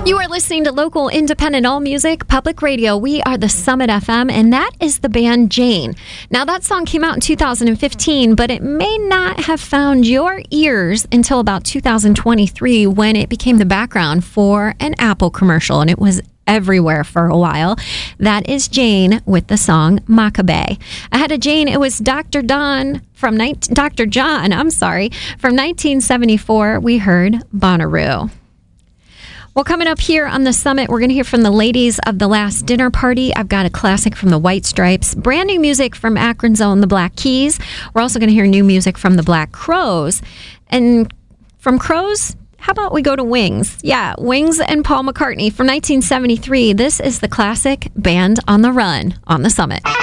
You are listening to local independent all music public radio. We are the Summit FM, and that is the band Jane. Now, that song came out in 2015, but it may not have found your ears until about 2023 when it became the background for an Apple commercial, and it was everywhere for a while. That is Jane with the song Maccabee. Ahead of Jane, it was Dr. John from 1974. We heard Bonnaroo. Well, coming up here on the Summit, we're going to hear from the ladies of The Last Dinner Party. I've got a classic from the White Stripes, brand new music from Akron's own The Black Keys. We're also going to hear new music from the Black Crowes. And from Crowes, how about we go to Wings? Yeah, Wings and Paul McCartney from 1973. This is the classic Band on the Run on the Summit.